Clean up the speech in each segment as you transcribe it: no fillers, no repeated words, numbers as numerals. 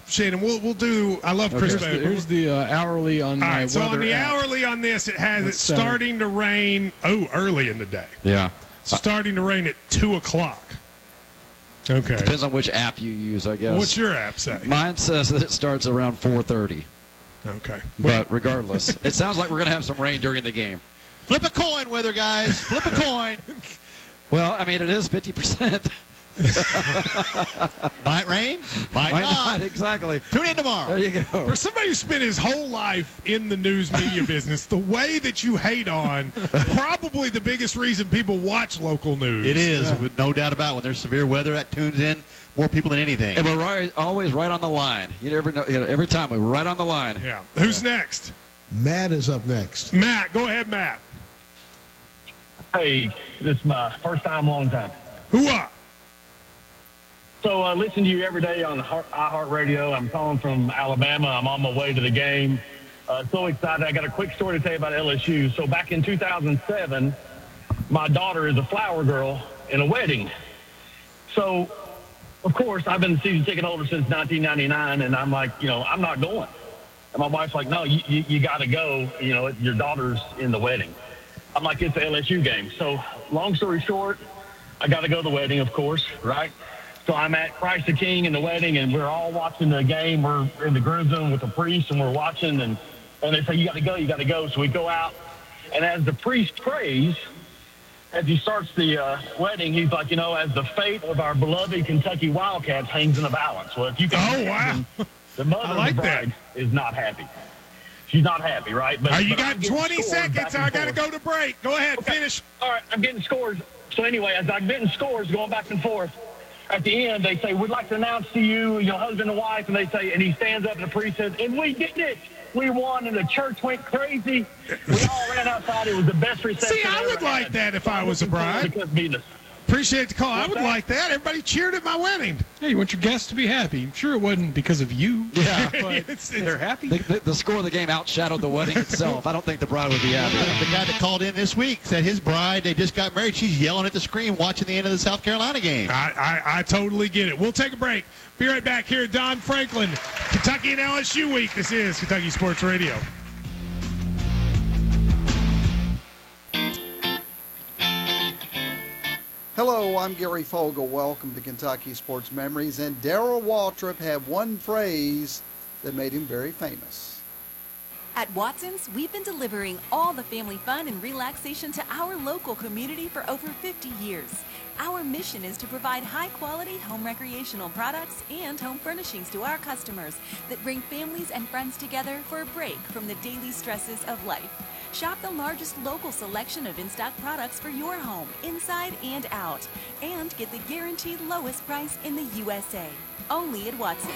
Shannon, we'll do. I love Chris. Here's the hourly on. All right, so weather on the app. hourly on this, it has it starting to rain. Early in the day. Yeah. Starting to rain at 2:00. Okay. Depends on which app you use, I guess. What's your app say? Mine says that it starts around 4:30. Okay. But regardless, it sounds like we're going to have some rain during the game. Flip a coin, weather guys. Flip a coin. Well, I mean, it is 50%. Might rain, might not. Exactly. Tune in tomorrow. There you go. For somebody who spent his whole life in the news media business, the way that you hate on probably the biggest reason people watch local news. It is, with no doubt about it. When there's severe weather, that tunes in more people than anything. And we're always right on the line. You never know. Every time we're right on the line. Yeah. Who's next? Matt is up next. Matt, go ahead, Matt. Hey, this is my first time, long time. Who-ah? So I listen to you every day on iHeartRadio. I'm calling from Alabama. I'm on my way to the game. So excited. I got a quick story to tell you about LSU. So back in 2007, my daughter is a flower girl in a wedding. So, of course, I've been a season ticket holder since 1999, and I'm like, I'm not going. And my wife's like, no, you got to go. Your daughter's in the wedding. I'm like, it's an LSU game. So long story short, I got to go to the wedding, of course, right? So I'm at Christ the King in the wedding, and we're all watching the game. We're in the groom room with the priest, and we're watching, and they say, you got to go. So we go out, and as the priest prays, as he starts the wedding, he's like, as the fate of our beloved Kentucky Wildcats hangs in the balance. Well, if you can imagine, the mother of the bride is not happy. She's not happy, right? But you got 20 seconds. I got to go to break. Go ahead, finish. All right, I'm getting scores. So anyway, as I'm getting scores going back and forth, at the end, they say, we'd like to announce to you, your husband and wife, and they say, and he stands up and the priest says, and we did it. We won, and the church went crazy. We all ran outside. It was the best reception. See, I would like that if I was a bride. Appreciate the call. I would like that. Everybody cheered at my wedding. Hey, you want your guests to be happy. I'm sure it wasn't because of you. Yeah, but they're happy. The score of the game outshadowed the wedding itself. I don't think the bride would be happy. The guy that called in this week said his bride, they just got married. She's yelling at the screen watching the end of the South Carolina game. I totally get it. We'll take a break. Be right back here at Don Franklin, Kentucky and LSU Week. This is Kentucky Sports Radio. Hello, I'm Gary Fogle. Welcome to Kentucky Sports Memories. And Darrell Waltrip had one phrase that made him very famous. At Watson's, we've been delivering all the family fun and relaxation to our local community for over 50 years. Our mission is to provide high-quality home recreational products and home furnishings to our customers that bring families and friends together for a break from the daily stresses of life. Shop the largest local selection of in-stock products for your home, inside and out, and get the guaranteed lowest price in the USA. Only at Watson's.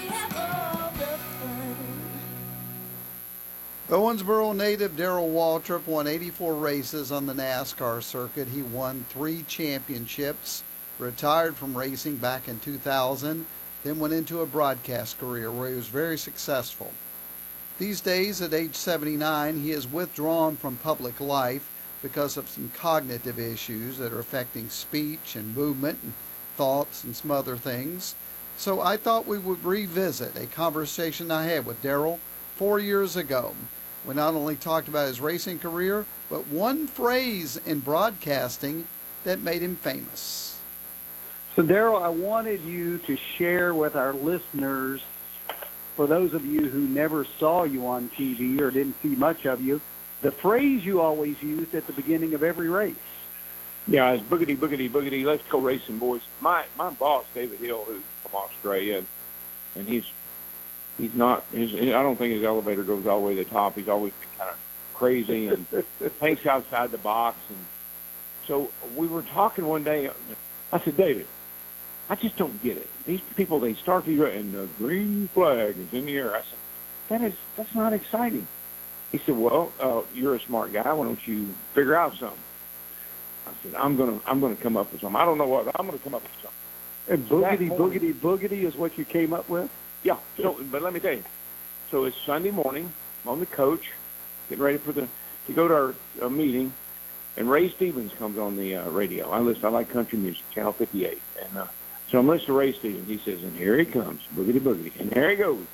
Owensboro native Darrell Waltrip won 84 races on the NASCAR circuit. He won 3 championships, retired from racing back in 2000, then went into a broadcast career where he was very successful. These days, at age 79, he has withdrawn from public life because of some cognitive issues that are affecting speech and movement and thoughts and some other things. So I thought we would revisit a conversation I had with Darrell 4 years ago. We not only talked about his racing career, but one phrase in broadcasting that made him famous. So, Darrell, I wanted you to share with our listeners, for those of you who never saw you on TV or didn't see much of you, the phrase you always used at the beginning of every race. Yeah, it's boogity, boogity, boogity. Let's go racing, boys. My boss, David Hill, who's from Australia, and he's not. I don't think his elevator goes all the way to the top. He's always been kind of crazy and thinks outside the box. And so we were talking one day. I said, David, I just don't get it. These people, they start to, and the green flag is in the air. I said, that's not exciting. He said, well, you're a smart guy. Why don't you figure out something? I said, I'm gonna come up with something. I don't know what. I'm gonna come up with something. And boogity is what you came up with? Yeah. So, but let me tell you. So it's Sunday morning. I'm on the coach, getting ready to go to our meeting, and Ray Stevens comes on the radio. I like country music, Channel 58, and so I'm listening to Ray Stevens. He says, and here he comes, boogity boogity, and there he goes,